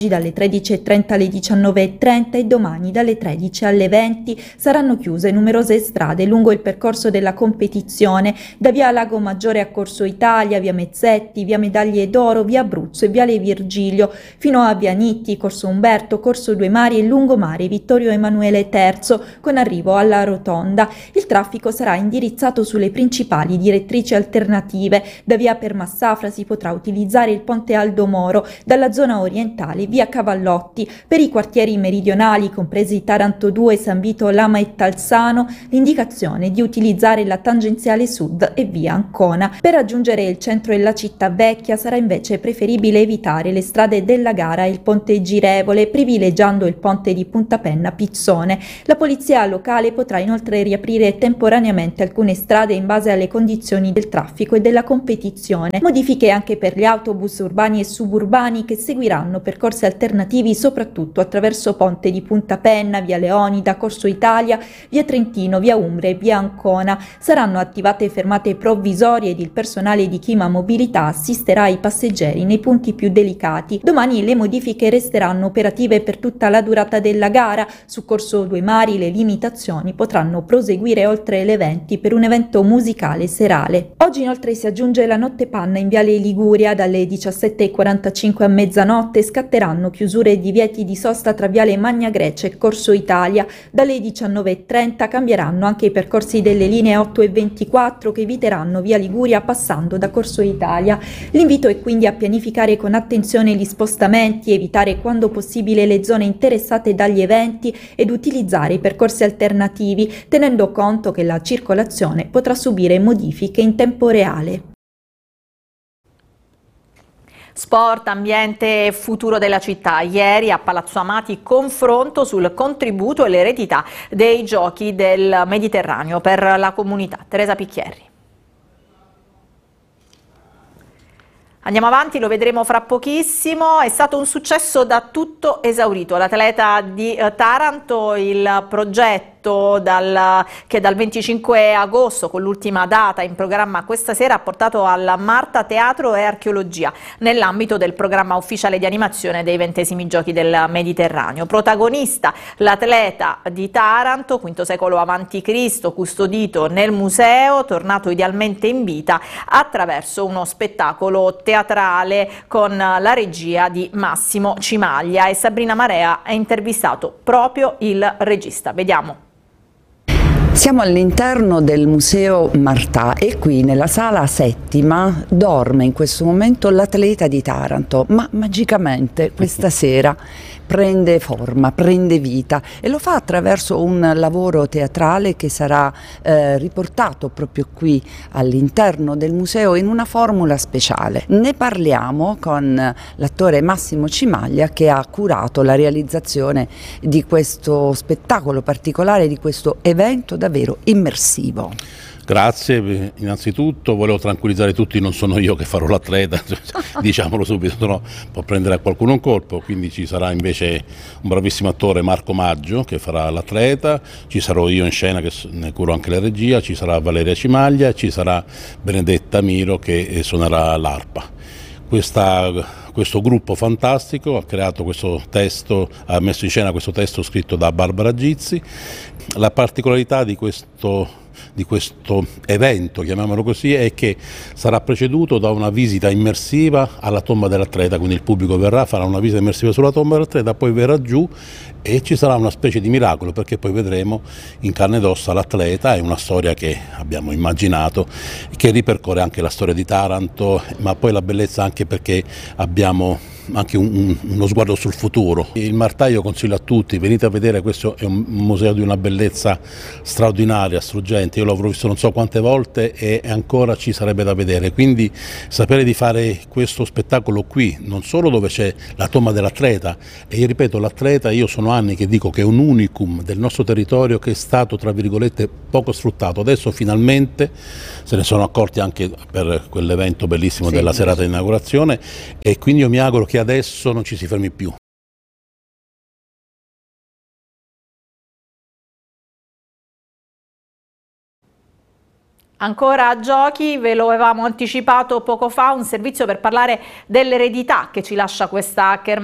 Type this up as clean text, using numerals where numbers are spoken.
dalle 13:30 alle 19:30 e domani dalle 13 alle 20 saranno chiuse numerose strade lungo il percorso della competizione, da via Lago Maggiore a Corso Italia, via Mezzetti, via Medaglie d'Oro, via Abruzzo e viale Virgilio, fino a via Nitti, Corso Umberto, Corso Due Mari e Lungomare Vittorio Emanuele III, con arrivo alla Rotonda. Il traffico sarà indirizzato sulle principali direttrici alternative. Da via Permassafra si potrà utilizzare il ponte Aldo Moro, dalla zona orientale via Cavallotti. Per i quartieri meridionali, compresi Taranto 2, San Vito, Lama e Talsano, l'indicazione è di utilizzare la tangenziale sud e via Ancona. Per raggiungere il centro e la città vecchia sarà invece preferibile evitare le strade della Gara e il ponte Girevole, privilegiando il ponte di Puntapenna Pizzone. La polizia locale potrà inoltre riaprire temporaneamente alcune strade in base alle condizioni del traffico e della competizione. Modifiche anche per gli autobus urbani e suburbani che seguiranno percorsi alternativi soprattutto attraverso Ponte di Puntapenna, via Leonida, Corso Italia, via Trentino, via Umbria e via Ancona. Saranno attivate fermate provvisorie ed il personale di Chima Mobilità assisterà i passeggeri nei punti più delicati. Domani le modifiche resteranno operative per tutta la durata della gara. Su Corso Due Mari le limitazioni potranno proseguire oltre le 20 per un evento musicale serale. Oggi inoltre si aggiunge la notte panna in viale Liguria. Dalle 17:45 a mezzanotte scatteranno chiusure e divieti di sosta tra viale Magna Grecia e Corso Italia. Dalle 19:30 cambieranno anche i percorsi delle linee 8 e 24 che eviteranno via Liguria passando da Corso Italia. L'invito è quindi a pianificare con attenzione gli spostamenti, evitare quando possibile le zone interessate dagli eventi ed utilizzare i percorsi alternativi, tenendo conto che la circolazione potrà subire modifiche in tempo reale. Sport, ambiente e futuro della città. Ieri a Palazzo Amati confronto sul contributo e l'eredità dei giochi del Mediterraneo per la comunità. Teresa Picchierri. Andiamo avanti, lo vedremo fra pochissimo. È stato un successo da tutto esaurito. L'atleta di Taranto, il progetto che dal 25 agosto, con l'ultima data in programma questa sera, ha portato alla Marta Teatro e Archeologia nell'ambito del programma ufficiale di animazione dei 20esimi Giochi del Mediterraneo. Protagonista l'atleta di Taranto, V secolo a.C., custodito nel museo, tornato idealmente in vita attraverso uno spettacolo teatrale con la regia di Massimo Cimaglia, e Sabrina Marea ha intervistato proprio il regista. Vediamo. Siamo all'interno del Museo Martà e qui nella sala settima dorme in questo momento l'atleta di Taranto, ma magicamente questa sera prende forma, prende vita e lo fa attraverso un lavoro teatrale che sarà riportato proprio qui all'interno del museo in una formula speciale. Ne parliamo con l'attore Massimo Cimaglia, che ha curato la realizzazione di questo spettacolo particolare, di questo evento davvero immersivo. Grazie, innanzitutto volevo tranquillizzare tutti, non sono io che farò l'atleta, diciamolo subito, no, può prendere a qualcuno un colpo, quindi ci sarà invece un bravissimo attore, Marco Maggio, che farà l'atleta, ci sarò io in scena che ne curo anche la regia, ci sarà Valeria Cimaglia e ci sarà Benedetta Miro che suonerà l'arpa. Questo gruppo fantastico ha creato questo testo, ha messo in scena questo testo scritto da Barbara Gizzi. La particolarità di questo evento, chiamiamolo così, è che sarà preceduto da una visita immersiva alla tomba dell'atleta, quindi il pubblico verrà, farà una visita immersiva sulla tomba dell'atleta, poi verrà giù e ci sarà una specie di miracolo, perché poi vedremo in carne ed ossa l'atleta. È una storia che abbiamo immaginato, che ripercorre anche la storia di Taranto, ma poi la bellezza anche perché abbiamo anche uno sguardo sul futuro. Il Martà io consiglio a tutti, venite a vedere, questo è un museo di una bellezza straordinaria, struggente, io l'ho visto non so quante volte e ancora ci sarebbe da vedere, quindi sapere di fare questo spettacolo qui, non solo dove c'è la tomba dell'atleta, e io ripeto, l'atleta, io sono anni che dico che è un unicum del nostro territorio che è stato, tra virgolette, poco sfruttato, adesso finalmente se ne sono accorti anche per quell'evento bellissimo della serata di inaugurazione, e quindi io mi auguro che adesso non ci si fermi più. Ancora giochi, ve lo avevamo anticipato poco fa, un servizio per parlare dell'eredità che ci lascia questa kermesse